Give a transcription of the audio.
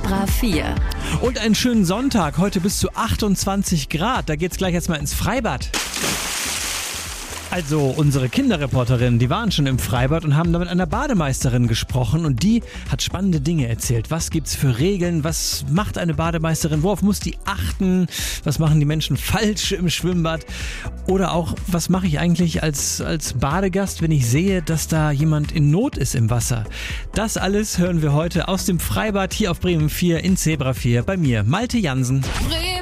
Zebra 4. Und einen schönen Sonntag, heute bis zu 28 Grad. Da geht's gleich erstmal ins Freibad. Also unsere Kinderreporterinnen, die waren schon im Freibad und haben da mit einer Bademeisterin gesprochen und die hat spannende Dinge erzählt. Was gibt's für Regeln? Was macht eine Bademeisterin? Worauf muss die achten? Was machen die Menschen falsch im Schwimmbad? Oder auch, was mache ich eigentlich als Badegast, wenn ich sehe, dass da jemand in Not ist im Wasser? Das alles hören wir heute aus dem Freibad hier auf Bremen 4 in Zebra 4 bei mir, Malte Jansen.